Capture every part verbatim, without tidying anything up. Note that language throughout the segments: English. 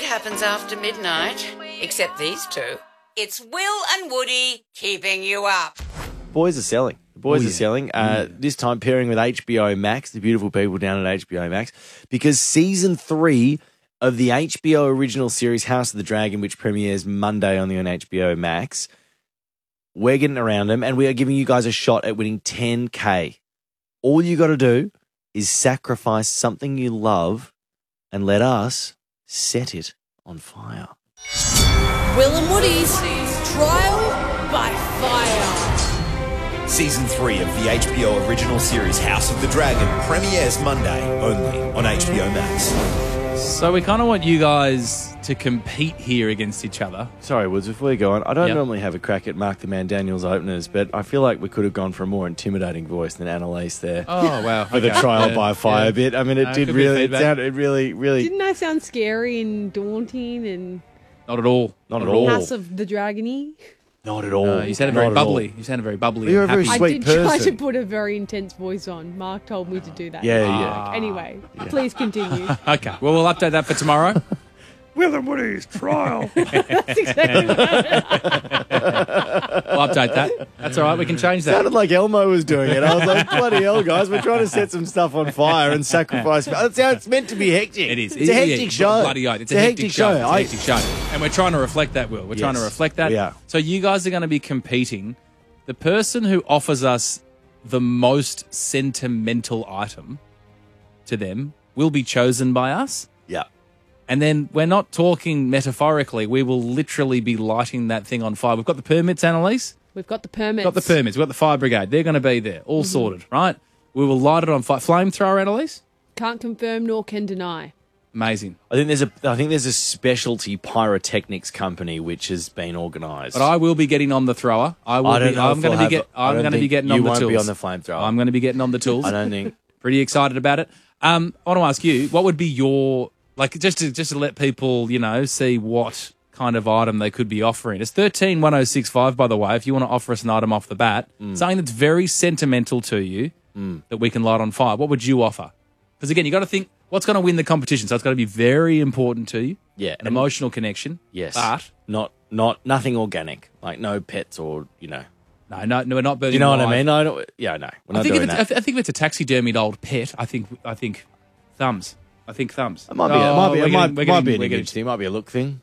happens after midnight, except these two. It's Will and Woody keeping you up. Boys are selling. The boys Oh, are yeah. selling. Uh, Mm. This time pairing with H B O Max, the beautiful people down at H B O Max, because season three of the H B O original series House of the Dragon, which premieres Monday only on H B O Max, we're getting around them, and we are giving you guys a shot at winning ten K. All you got to do is sacrifice something you love and let us set it on fire. Will and Woody's Trial by Fire. Season three of the H B O original series House of the Dragon premieres Monday only on H B O Max. So we kind of want you guys to compete here against each other. Sorry, Woods, before we go on, I don't Yep. normally have a crack at Mark the Man Daniels openers, but I feel like we could have gone for a more intimidating voice than Annalise there. Oh, wow. For the Okay. trial Yeah, by fire yeah. bit. I mean, it No, did could be really, it feedback. sounded, it really, really, Didn't I sound scary and daunting and Not at all. not at all. House of the Dragony? Not at all. Uh, you sounded very Not at all. bubbly. You sounded very bubbly. You're and a very happy. sweet I did try person. to put a very intense voice on. Mark told me to do that. Yeah, Ah. yeah. Anyway, please continue. Okay. Well, we'll update that for tomorrow. Will and Woody's trial. That's exactly right. We'll update that. That's all right. We can change that. Sounded like Elmo was doing it. I was like, bloody hell, guys, we're trying to set some stuff on fire and sacrifice. That's how it's meant to be hectic. It is. It's a Yeah, hectic yeah, show. Bloody oath. It's, a hectic, show. It's a I- hectic show. And we're trying to reflect that, Will. We're trying to Yes, reflect that. we are. So you guys are going to be competing. The person who offers us the most sentimental item to them will be chosen by us. Yeah. And then we're not talking metaphorically. We will literally be lighting that thing on fire. We've got the permits, Annalise. We've got the permits. Got the permits. We've got the fire brigade. They're going to be there. All sorted, right? We will light it on fire. Flamethrower, Annalise? Can't confirm nor can deny. Amazing. I think there's a I think there's a specialty pyrotechnics company which has been organised. But I will be getting on the thrower. I will I don't be, know I'm if going to we'll be have- get, I I'm don't going to be think getting you on the won't tools. be on the flamethrower. I'm going to be getting on the tools. I don't think. Pretty excited about it. Um, I want to ask you, what would be your like just to just to let people you know see what kind of item they could be offering? It's thirteen one oh six five, by the way. If you want to offer us an item off the bat, Mm. something that's very sentimental to you that we can light on fire. What would you offer? Because again, you got to think what's going to win the competition. So it's got to be very important to you. Yeah, an and- emotional connection. Yes. but not not nothing organic, like no pets or you know. no, no, no, we're not burning. Do you know what I live. mean? I don't, yeah, no, we're not I think, if doing it's, that. I, th- I think if it's a taxidermied old pet, I think I think thumbs. I think thumbs. It might be, Oh, it might be, we're it might, getting- we're might getting- be an we're getting- image thing. It might be a look thing.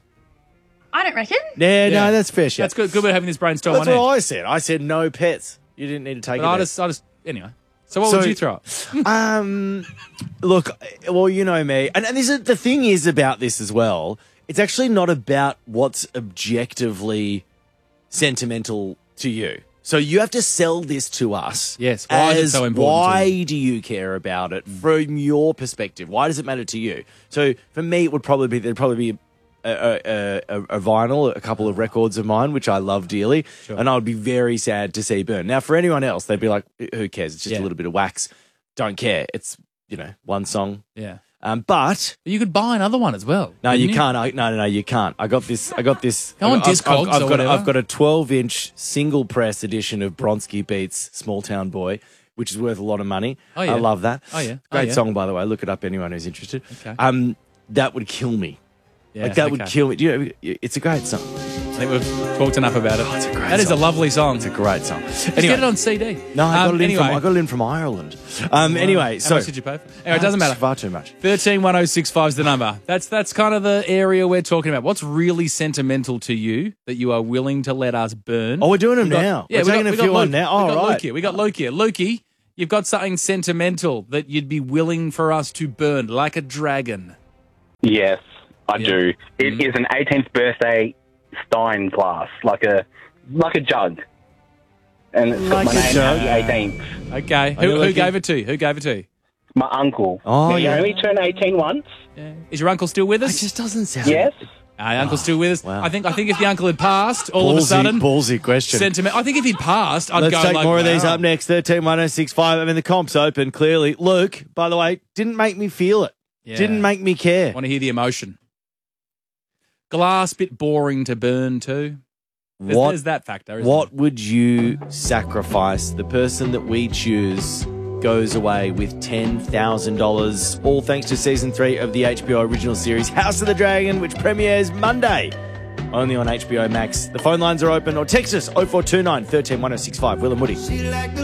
I don't reckon. Yeah, Yeah. no, that's fair shit. That's good. Good we're having this brainstorm That's on what edge. I said. I said no pets. You didn't need to take But it. I there. just, I just, anyway. So what So- would you throw up? Um, look, well, you know me, and, and this is the thing is about this as well. It's actually not about what's objectively sentimental to you. So you have to sell this to us. Yes, why is it as so important to Why you? do you care about it from your perspective? Why does it matter to you? So for me, it would probably be there'd probably be a, a, a, a vinyl, a couple of records of mine, which I love dearly, and I would be very sad to see burn. Now, for anyone else, they'd be like, "Who cares? It's just Yeah. a little bit of wax. Don't care. It's you know one song." Yeah. Um, but You could buy another one as well. no, couldn't you can't. I, no, no, no, you can't. I got this. I got this. Go on I've- Discogs I've, I've or got. whatever. I've got a twelve-inch single press edition of Bronski Beats "Small Town Boy," which is worth a lot of money. Oh, yeah. I love that. Oh, yeah. Oh, Great yeah. song, by the way. Look it up, anyone who's interested. Okay. Um, that would kill me. Yeah, like that would okay. kill me. Do you know, it's a great song. I think we've talked enough about it. it's a great That is a song. lovely song. It's a great song. Just Anyway, get it on C D. no, I got Um, it in anyway. from. I got it in from Ireland. Um, anyway, How so much did you pay for it? Anyway, it doesn't It's matter. Far too much. thirteen one oh six five is the number. That's that's kind of the area we're talking about. What's really sentimental to you that you are willing to let us burn? Oh, we're doing them We've got- now. Yeah, We're we taking got, a we got few Luke. on now. we Oh, got right. Luke here. We got Luke here. Lukey, you've got something sentimental that you'd be willing for us to burn, like a dragon. Yes, I Yeah. do. It Mhm. is an eighteenth birthday Stein glass, like a like a jug, and it's Like got my a name jug? Happy eighteenth. Okay, Are you who, who looking- gave it to you? Who gave it to you? My uncle. Oh, now, yeah. You only turn eighteen once. Yeah. Is your uncle still with It us? just doesn't sound. Yes. Uh, your uncle's still with us. wow. I think. I think if the uncle had passed, all of a Ballsy- sudden, ballsy question. sentiment. I think if he'd passed, I'd Let's go take like, more of these wow. up next. thirteen one oh six five. I mean, the comp's open, clearly. Luke, by the way, didn't make me feel it. Yeah. Didn't make me care. Want to hear the emotion? Glass, bit boring to burn too. There's, What, there's that factor. Isn't what there? would you sacrifice? The person that we choose goes away with ten thousand dollars. All thanks to season three of the H B O original series House of the Dragon, which premieres Monday. Only on H B O Max. The phone lines are open, or text us oh four two nine, one three, one oh six five. Will and Woody.